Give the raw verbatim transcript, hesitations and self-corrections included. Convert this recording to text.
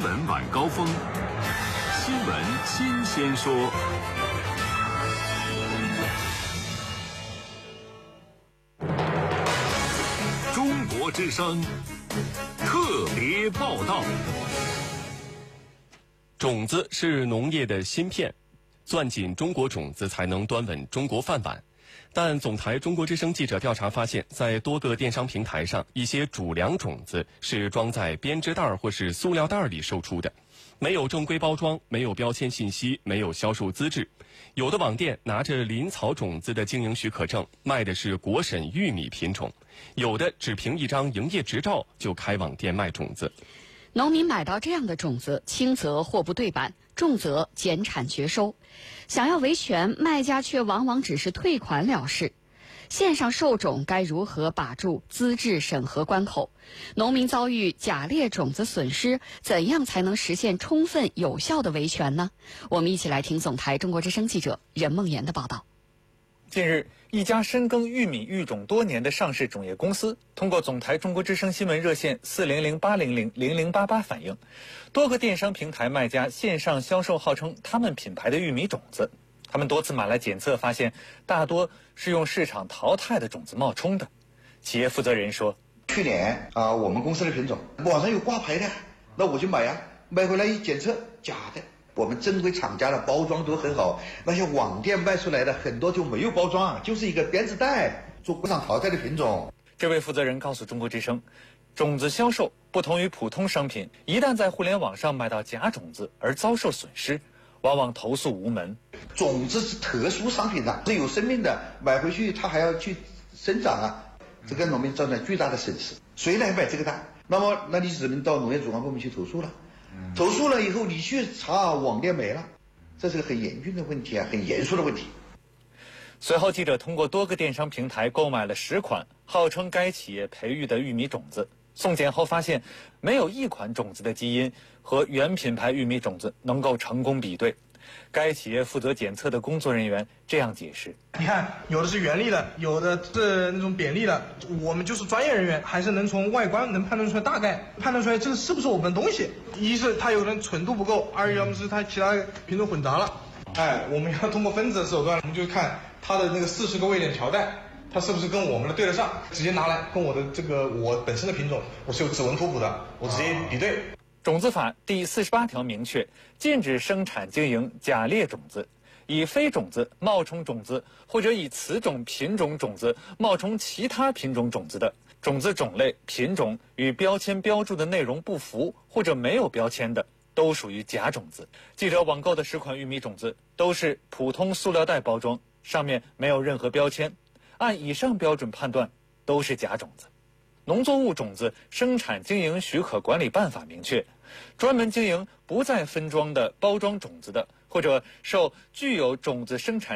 闻晚高峰，新闻新鲜说。中国之声特别报道。 种子是农业的芯片，攥紧中国种子才能端稳中国饭碗。但总台中国之声记者调查发现，在多个电商平台上，一些主粮种子是装在编织袋或是塑料袋里售出的，没有正规包装，没有标签信息，没有销售资质。有的网店拿着林草种子的经营许可证，卖的是国审玉米品种；有的只凭一张营业执照就开网店卖种子。 农民买到这样的种子，轻则货不对版，重则减产绝收。想要维权，卖家却往往只是退款了事。线上售种该如何把住资质审核关口？农民遭遇假劣种子损失，怎样才能实现充分有效的维权呢？我们一起来听总台中国之声记者任梦妍的报道。 近日，一家深耕玉米育种多年的上市种业公司通过总台中国之声新闻热线四零零八零零零零八八反映，多个电商平台卖家线上销售号称他们品牌的玉米种子，他们多次买来检测，发现大多是用市场淘汰的种子冒充的。企业负责人说：“ 去年啊，我们公司的品种网上有挂牌的，那我就买呀、啊，买回来一检测，假的。我们正规厂家的包装都很好，那些网店卖出来的很多就没有包装，就是一个编织袋，做市场淘汰的品种。” 这位负责人告诉中国之声，种子销售不同于普通商品，一旦在互联网上买到假种子而遭受损失，往往投诉无门。 种子是特殊商品啊，是有生命的，买回去它还要去生长啊，这给农民造成巨大的损失。谁来买这个单？那么，那你只能到农业主管部门去投诉了。投诉了以后，你去查网店没了，这是个很严峻的问题啊，很严肃的问题。 随后，记者通过多个电商平台购买了十款号称该企业培育的玉米种子，送检后发现，没有一款种子的基因和原品牌玉米种子能够成功比对。该企业负责检测的工作人员这样解释：“ 你看，有的是原粒的，有的是那种扁粒的。我们就是专业人员，还是能从外观能判断出来，大概判断出来这个是不是我们的东西。一是它有人纯度不够，二要么是它其他品种混杂了。哎，我们要通过分子的手段，我们就看它的那个四十个位点条带，它是不是跟我们的对得上，直接拿来跟我的这个我本身的品种，我是有指纹图谱的，我直接比对。” 种子法第四十八条明确，禁止生产经营假劣种子，以非种子冒充种子，或者以此种品种种子冒充其他品种种子的，种子种类、品种与标签标注的内容不符或者没有标签的，都属于假种子。记者网购的十款玉米种子都是普通塑料袋包装，上面没有任何标签，按以上标准判断都是假种子。农作物种子生产经营许可管理办法明确，专门经营不再分装的包装种子的，或者受具有种子生产